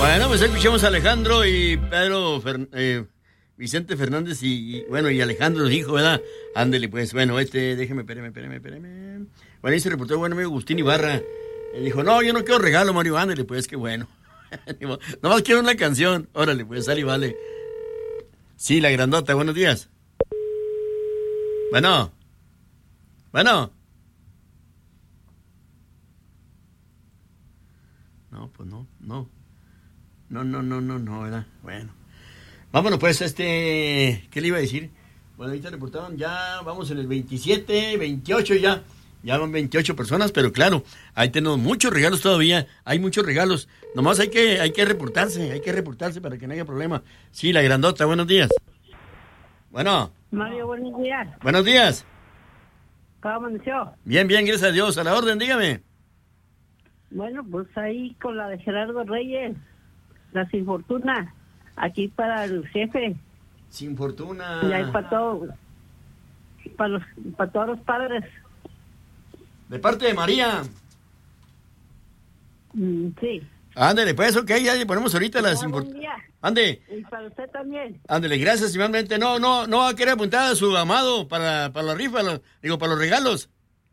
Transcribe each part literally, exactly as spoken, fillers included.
Bueno, pues escuchamos a Alejandro y Pedro, Fer, eh, Vicente Fernández y, y, bueno, y Alejandro, hijo, ¿verdad? Ándele, pues, bueno, este, déjeme, espéreme, espéreme, espéreme. Bueno, ahí se reportó, bueno, amigo Agustín Ibarra. Él dijo, no, yo no quiero regalo, Mario, ándele, pues, qué bueno. Nomás quiero una canción. Órale, pues, sale y vale. Sí, la grandota, buenos días. Bueno. Bueno. No, pues no, no. No, no, no, no, no, ¿verdad? Bueno. Vámonos, pues, este... ¿Qué le iba a decir? Bueno, ahorita reportaron ya, vamos en el veintisiete, veintiocho ya. Ya van veintiocho personas, pero claro, ahí tenemos muchos regalos todavía. Hay muchos regalos. Nomás hay que, hay que reportarse, hay que reportarse para que no haya problema. Sí, la grandota, buenos días. Bueno. Mario, buenos días. Buenos días. ¿Cómo amaneció? Bien, bien, gracias a Dios. A la orden, dígame. Bueno, pues ahí con la de Gerardo Reyes, la Sin Fortuna, aquí para el jefe. Sin Fortuna. Y ahí para todos, para los, para todos los padres. De parte de María. Mm, sí. Ándele, pues, ok, ya le ponemos ahorita la Sin Fortuna. Ande. Y para usted también. Ándele, gracias, igualmente. No, no, no va a querer apuntar a su amado para, para la rifa, lo, digo, para los regalos.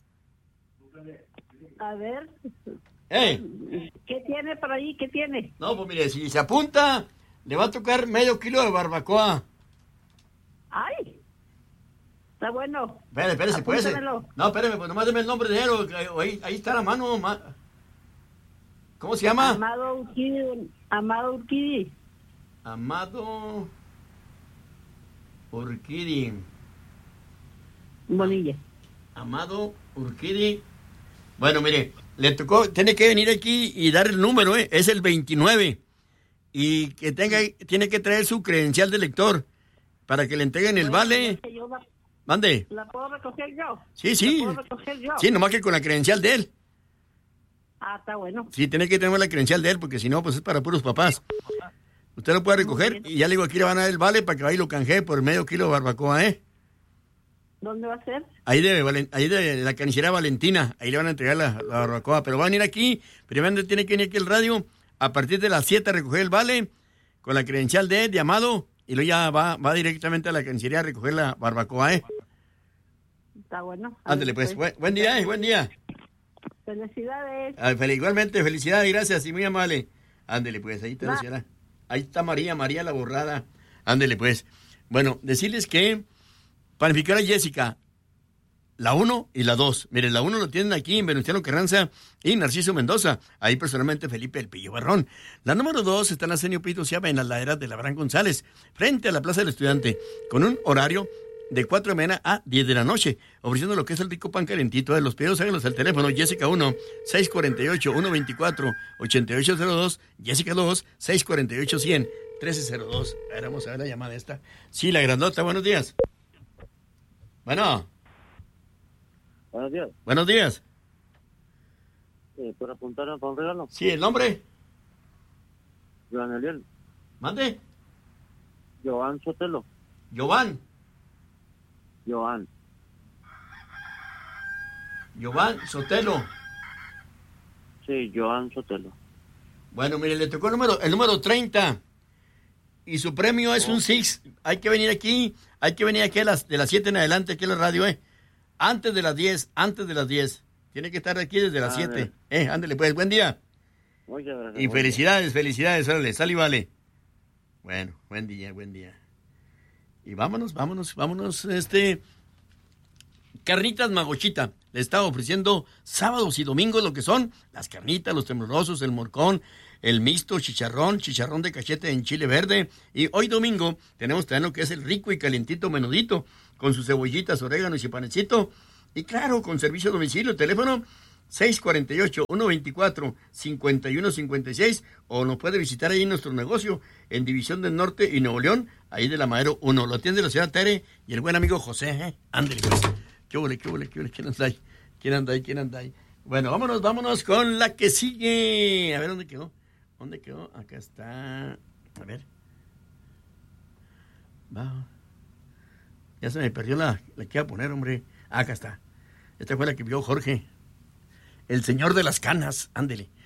A ver. ¿Eh? ¿Qué tiene por ahí? ¿Qué tiene? No, pues mire, si se apunta, le va a tocar medio kilo de barbacoa. ¡Ay! Está bueno. Espérese, espérese, pues. No, espéreme, pues nomás deme el nombre de él. Ahí, ahí está la mano. Ma... ¿Cómo se llama? Amado Urquidi. Amado Urquidi. Amado Urquidi. Bonilla. Amado Urquidi. Bueno, mire, le tocó, tiene que venir aquí y dar el número, ¿eh? Es el veintinueve. Y que tenga, tiene que traer su credencial de lector para que le entreguen el vale. Mande. ¿La puedo recoger yo? Sí, sí. ¿La puedo recoger yo? Sí, nomás que con la credencial de él. Ah, está bueno. Sí, tiene que tener la credencial de él, porque si no, pues es para puros papás. Usted lo puede recoger y ya le digo, aquí le van a dar el vale para que vaya y lo canjee por medio kilo de barbacoa, ¿eh? ¿Dónde va a ser? Ahí de, ahí de la carnicería Valentina, ahí le van a entregar la, la barbacoa, pero van a ir aquí, primero tiene que venir aquí el radio, a partir de las siete a recoger el vale, con la credencial de él, de Amado, y luego ya va, va directamente a la carnicería a recoger la barbacoa, ¿eh? Está bueno. Ándale, pues, buen, buen día, eh, buen día. Felicidades. Ah, fel- igualmente, felicidades, gracias y muy amable. Ándele, pues, ahí está, señora. Ahí está María, María la borrada. Ándele, pues. Bueno, decirles que panificar a Jessica, la uno y la dos. Miren, la uno lo tienen aquí en Venustiano Carranza y Narciso Mendoza. Ahí personalmente Felipe El Pillo Barrón. La número dos está en Arsenio Pito Ciaba, en las laderas de Labrán González, frente a la Plaza del Estudiante, con un horario de cuatro de la mañana a diez de la noche, ofreciendo lo que es el rico pan calentito. De los pedidos, háganlos al teléfono Jessica uno, seis cuatro ocho, uno dos cuatro, ocho ocho cero dos, Jessica dos, seis cuatro ocho, cien, trece cero dos. A ver, vamos a ver la llamada esta. Sí, la grandota, buenos días. Bueno. Buenos días. Buenos días. Eh, ¿Puedo apuntar para un regalo? Sí, ¿el nombre? Joan Eliel. ¿Mande? Joan Sotelo. Jovan. Joan. Jovan Sotelo. Sí, Joan Sotelo. Bueno, mire, le tocó el número, el número treinta. Y su premio es oh. un Six. Hay que venir aquí, hay que venir aquí a las, de las siete en adelante, aquí a la radio, ¿eh? Antes de las diez, antes de las diez. Tiene que estar aquí desde las siete. Eh, ándale, pues, buen día. Muchas gracias. Y felicidades, felicidades, órale, sal y vale. Bueno, buen día, buen día. Y vámonos, vámonos, vámonos, este... Carnitas Magochita. Le está ofreciendo sábados y domingos lo que son las carnitas, los temblorosos, el morcón, el mixto, chicharrón, chicharrón de cachete en chile verde. Y hoy domingo tenemos también lo que es el rico y calentito menudito, con sus cebollitas, oréganos y panecito. Y claro, con servicio a domicilio, teléfono seis cuatro ocho, uno dos cuatro, cinco uno cinco seis, o nos puede visitar ahí en nuestro negocio en División del Norte y Nuevo León, ahí de la Madero uno. Lo atiende la señora Tere y el buen amigo José, ¿eh? Ándale, pues. ¿Qué huele, qué huele, qué huele? ¿Quién anda ahí? ¿Quién anda ahí? ¿Quién anda ahí? Bueno, vámonos, vámonos con la que sigue. A ver, ¿dónde quedó? ¿Dónde quedó? Acá está. A ver. Va. Ya se me perdió la, la que iba a poner, hombre. Ah, acá está. Esta fue la que vio Jorge. El señor de las canas. Ándele.